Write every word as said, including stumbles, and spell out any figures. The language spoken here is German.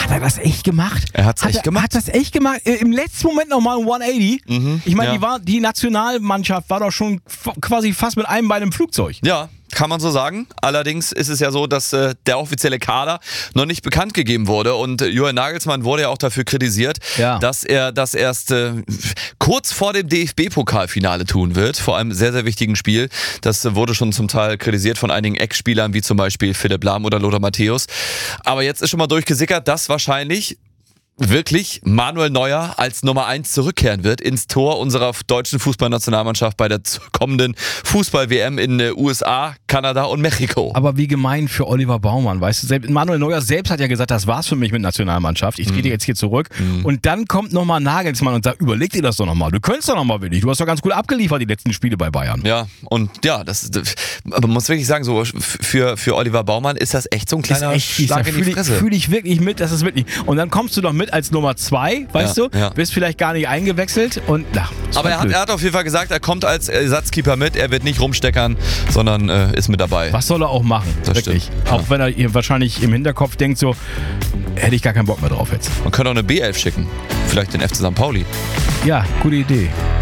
Hat er das echt gemacht? Er hat's hat echt er, gemacht. Hat das echt gemacht? Im letzten Moment nochmal ein hundertachtzig? Mhm, ich meine, ja. die, war, die Nationalmannschaft war doch schon f- quasi fast mit einem Bein im Flugzeug. Ja, kann man so sagen. Allerdings ist es ja so, dass äh, der offizielle Kader noch nicht bekannt gegeben wurde und äh, Julian Nagelsmann wurde ja auch dafür kritisiert, Ja. dass er das erst äh, kurz vor dem D F B-Pokalfinale tun wird, vor einem sehr, sehr wichtigen Spiel. Das äh, wurde schon zum Teil kritisiert von einigen Ex-Spielern, wie zum Beispiel Philipp Lahm oder Lothar Matthäus. Aber jetzt ist schon mal durchgesickert, dass wahrscheinlich wirklich Manuel Neuer als Nummer eins zurückkehren wird ins Tor unserer deutschen Fußballnationalmannschaft bei der kommenden Fußball-W M in den U S A, Kanada und Mexiko. Aber wie gemein für Oliver Baumann, weißt du, selbst, Manuel Neuer selbst hat ja gesagt, das war's für mich mit Nationalmannschaft, ich trete jetzt hier zurück Mhm. und dann kommt nochmal Nagelsmann und sagt, überleg dir das doch nochmal, du könntest doch nochmal willig, du hast doch ganz gut abgeliefert die letzten Spiele bei Bayern. Ja, und ja, das, das aber man muss wirklich sagen, so für, für Oliver Baumann ist das echt so ein kleiner Schlag in die fühle ich, Fresse. fühl ich wirklich mit, das ist wirklich, und dann kommst du doch mit als Nummer zwei, weißt Ja, du, ja. bist vielleicht gar nicht eingewechselt und na, das Aber war er hat, blöd. er hat auf jeden Fall gesagt, er kommt als Ersatzkeeper mit, er wird nicht rumsteckern, sondern äh, ist mit dabei. Was soll er auch machen? Das wirklich. stimmt, ja. Auch wenn er ihr wahrscheinlich im Hinterkopf denkt, so, hätte ich gar keinen Bock mehr drauf jetzt. Man könnte auch eine B elf schicken, vielleicht den F C Sankt Pauli. Ja, gute Idee.